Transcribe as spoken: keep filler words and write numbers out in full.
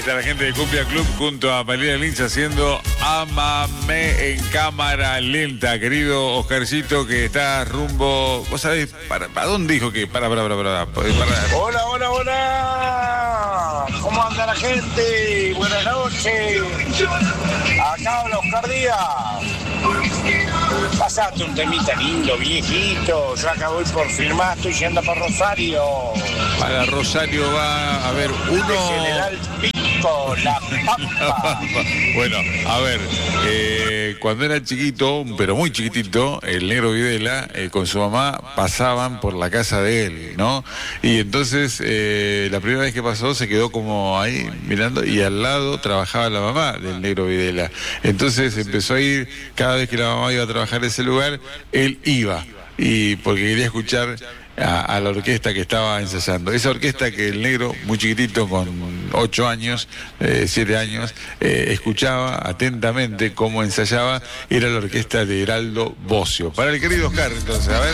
está la gente de Cumbia Club junto a María Lynch haciendo Ámame en cámara lenta. Querido Oscarcito, que está rumbo... ¿Vos sabés para, para dónde dijo que? Para, para, para, para, para, para. Hola, hola, hola. ¿Cómo anda la gente? Buenas noches. Acá habla Oscar Díaz. Pasaste un temita lindo, viejito. Yo acá voy por firmar, estoy yendo para Rosario. Para Rosario va a haber uno... General Pico, la pampa. Bueno, a ver, eh, cuando era chiquito, pero muy chiquitito, el negro Videla eh, con su mamá pasaban por la casa de él, ¿no? Y entonces eh, la primera vez que pasó se quedó como ahí mirando y al lado trabajaba la mamá del negro Videla. Entonces empezó a ir, cada vez que la mamá iba a trabajar en ese lugar, él iba, y porque quería escuchar A, a la orquesta que estaba ensayando. Esa orquesta que el negro, muy chiquitito, con ocho años, eh, siete años, eh, escuchaba atentamente cómo ensayaba, era la orquesta de Heraldo Bocio. Para el querido Oscar, entonces, a ver.